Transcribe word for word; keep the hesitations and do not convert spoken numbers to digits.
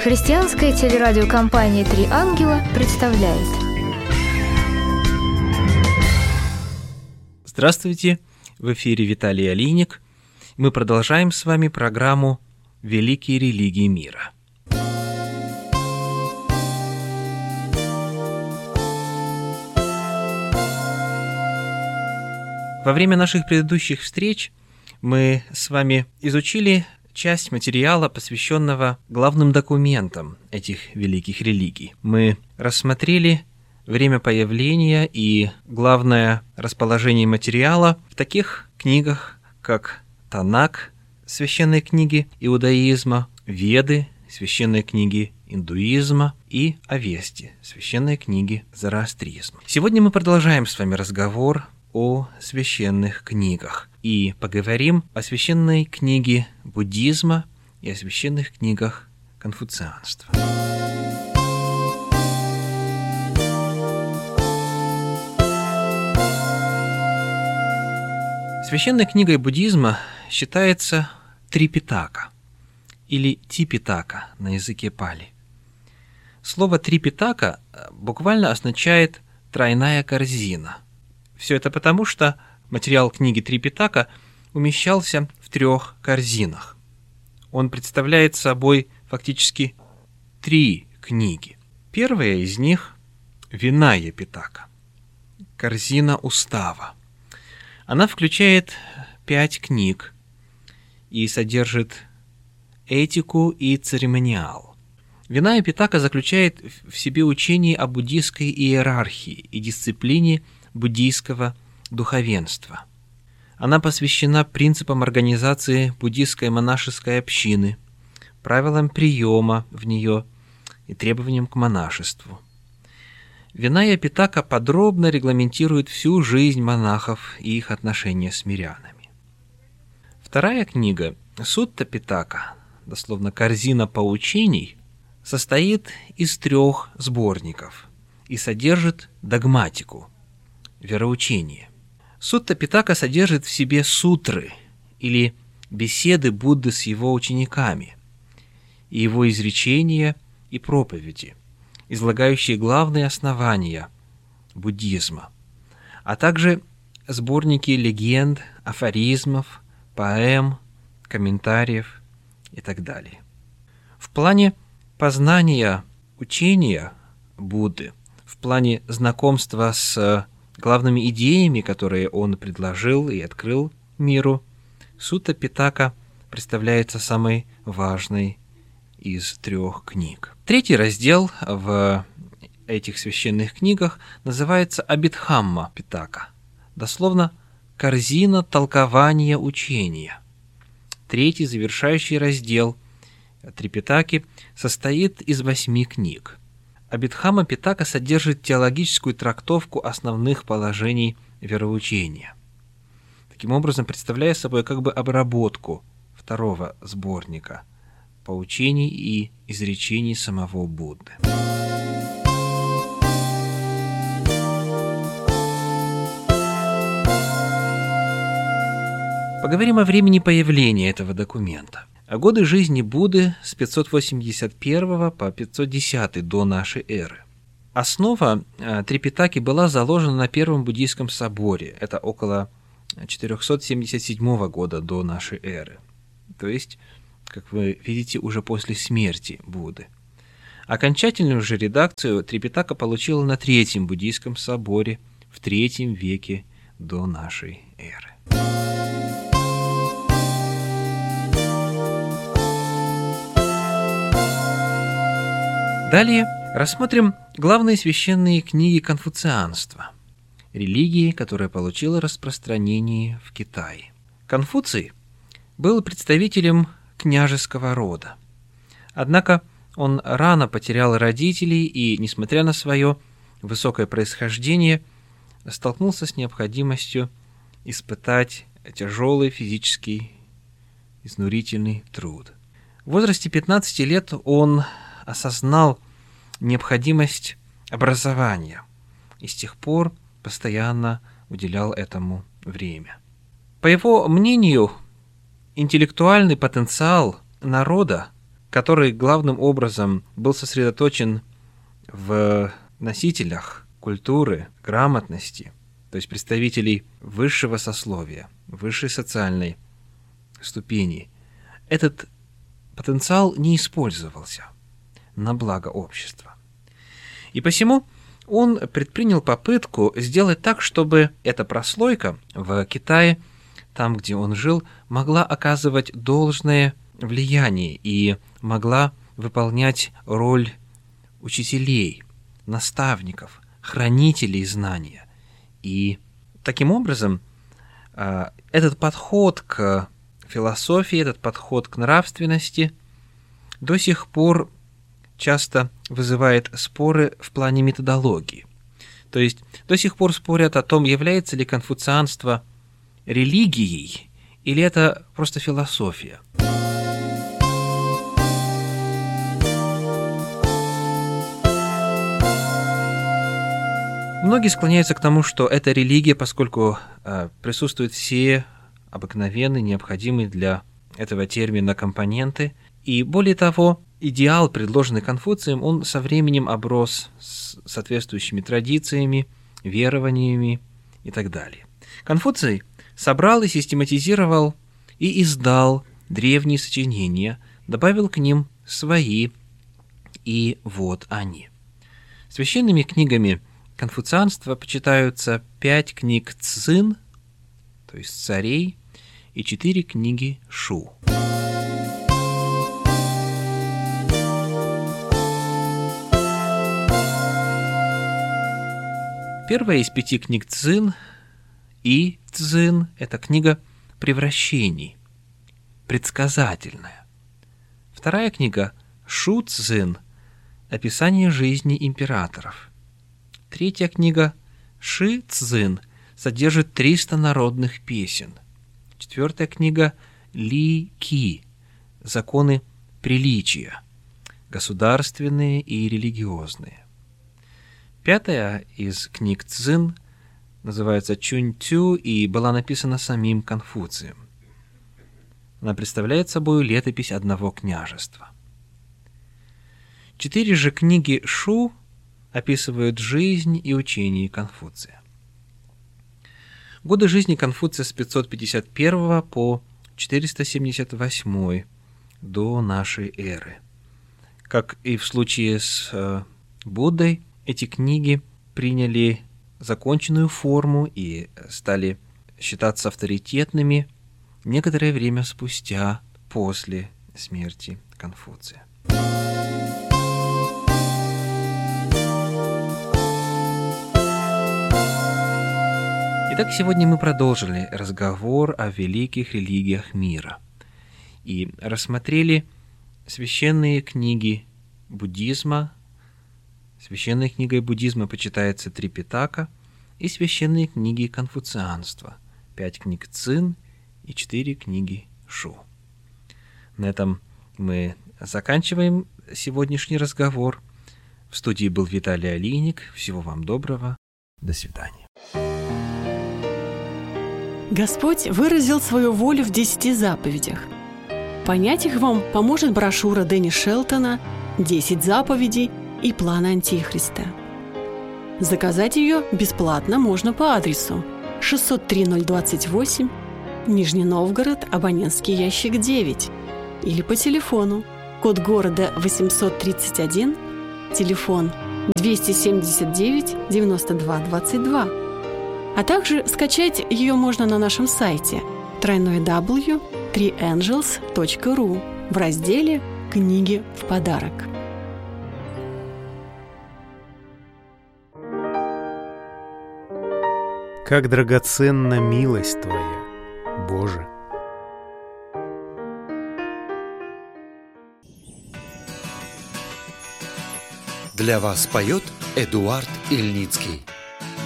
Христианская телерадиокомпания «Три ангела» представляет. Здравствуйте! В эфире Виталий Алиник. Мы продолжаем с вами программу «Великие религии мира». Во время наших предыдущих встреч мы с вами изучили часть материала, посвященного главным документам этих великих религий. Мы рассмотрели время появления и главное расположение материала в таких книгах, как Танак, священные книги иудаизма, Веды, священные книги индуизма, и Авести, священные книги зороастризма. Сегодня мы продолжаем с вами разговор о священных книгах и поговорим о священной книге буддизма и о священных книгах конфуцианства. Священной книгой буддизма считается Трипитака или Типитака на языке пали. Слово Трипитака буквально означает «тройная корзина». Все это потому, что материал книги Трипитака умещался в трех корзинах. Он представляет собой фактически три книги. Первая из них – Виная Питака, корзина устава. Она включает пять книг и содержит этику и церемониал. Виная Питака заключает в себе учение о буддийской иерархии и дисциплине буддийского духовенства. Она посвящена принципам организации буддийской монашеской общины, правилам приема в нее и требованиям к монашеству. Виная Питака подробно регламентирует всю жизнь монахов и их отношения с мирянами. Вторая книга, Сутта Питака, дословно корзина поучений, состоит из трех сборников и содержит догматику, вероучение. Сутта Питака содержит в себе сутры или беседы Будды с его учениками и его изречения и проповеди, излагающие главные основания буддизма, а также сборники легенд, афоризмов, поэм, комментариев и так далее. В плане познания учения Будды, в плане знакомства с главными идеями, которые он предложил и открыл миру, Сутта Питака представляется самой важной из трех книг. Третий раздел в этих священных книгах называется Абиддхамма Питака, дословно «корзина толкования учения». Третий завершающий раздел Трипитаки состоит из восьми книг. Абиддхамма Питака содержит теологическую трактовку основных положений вероучения, таким образом представляя собой как бы обработку второго сборника поучений и изречений самого Будды. Поговорим о времени появления этого документа. Годы жизни Будды с пятьсот восемьдесят первого по пятьсот десятый до нашей эры. Основа Трипитаки была заложена на Первом буддийском соборе, это около четыреста семьдесят седьмого года до нашей эры, то есть, как вы видите, уже после смерти Будды. Окончательную же редакцию Трипитака получила на Третьем буддийском соборе в третьем веке до нашей эры. Далее рассмотрим главные священные книги конфуцианства, религии, которая получила распространение в Китае. Конфуций был представителем княжеского рода. Однако он рано потерял родителей и, несмотря на свое высокое происхождение, столкнулся с необходимостью испытать тяжелый физический изнурительный труд. В возрасте пятнадцати лет он осознал необходимость образования и с тех пор постоянно уделял этому время. По его мнению, интеллектуальный потенциал народа который главным образом был сосредоточен в носителях культуры, грамотности, то есть представителей высшего сословия, высшей социальной ступени, этот потенциал не использовался на благо общества. И посему он предпринял попытку сделать так, чтобы эта прослойка в Китае, там, где он жил, могла оказывать должное влияние и могла выполнять роль учителей, наставников, хранителей знания. И таким образом этот подход к философии, этот подход к нравственности до сих пор часто вызывает споры в плане методологии. То есть до сих пор спорят о том, является ли конфуцианство религией или это просто философия. Многие склоняются к тому, что это религия, поскольку э, присутствуют все обыкновенные, необходимые для этого термина компоненты. И более того, идеал, предложенный Конфуцием, он со временем оброс с соответствующими традициями, верованиями и так далее. Конфуций собрал и систематизировал и издал древние сочинения, добавил к ним свои, и вот они. Священными книгами конфуцианства почитаются пять книг Цзин, то есть царей, и четыре книги Шу. Первая из пяти книг Цзин, И Цзин, это книга превращений, предсказательная. Вторая книга Шу Цзин, описание жизни императоров. Третья книга Ши Цзин содержит триста народных песен. Четвертая книга Ли Ки, законы приличия, государственные и религиозные. Пятая из книг Цзин называется Чунь Цю и была написана самим Конфуцием. Она представляет собой летопись одного княжества. Четыре же книги Шу описывают жизнь и учение Конфуция. Годы жизни Конфуция с пятьсот пятьдесят первого по четыреста семьдесят восьмой до нашей эры. Как и в случае с э, Буддой, эти книги приняли законченную форму и стали считаться авторитетными некоторое время спустя после смерти Конфуция. Итак, сегодня мы продолжили разговор о великих религиях мира и рассмотрели священные книги буддизма. Священной книгой буддизма почитается Трипитака и священные книги конфуцианства, пять книг Цин и четыре книги Шу. На этом мы заканчиваем сегодняшний разговор. В студии был Виталий Алийник. Всего вам доброго. До свидания. Господь выразил свою волю в десяти заповедях. Понять их вам поможет брошюра Дэнни Шелтона «Десять заповедей и план Антихриста». Заказать ее бесплатно можно по адресу шестьсот три ноль двадцать восемь, Нижний Новгород, абонентский ящик девять, или по телефону, код города восемьсот тридцать один, телефон двести семьдесят девять девяносто два двадцать два. А также скачать ее можно на нашем сайте дабл ю дабл ю дабл ю точка три энджелс точка ру в разделе «Книги в подарок». Как драгоценна милость Твоя, Боже! Для вас поет Эдуард Ильницкий.